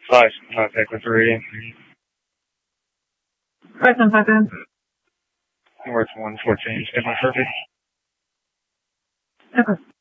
5, contact with radio. 5-10. North 114, stand by perfect. Okay.